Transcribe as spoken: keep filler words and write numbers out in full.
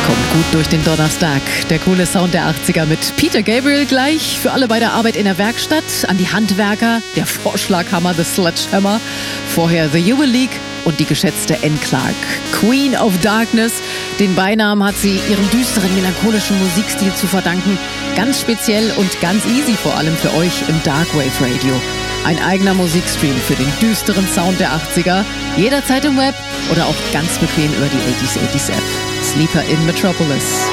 Kommt gut durch den Donnerstag. Der coole Sound der achtziger mit Peter Gabriel gleich. Für alle bei der Arbeit in der Werkstatt. An die Handwerker, der Vorschlaghammer, The Sledgehammer. Vorher The Human League und die geschätzte Anne Clark. Queen of Darkness. Den Beinamen hat sie ihrem düsteren, melancholischen Musikstil zu verdanken. Ganz speziell und ganz easy vor allem für euch im Darkwave Radio. Ein eigener Musikstream für den düsteren Sound der achtziger. Jederzeit im Web oder auch ganz bequem über die achtziger achtziger App. Sleeper in Metropolis.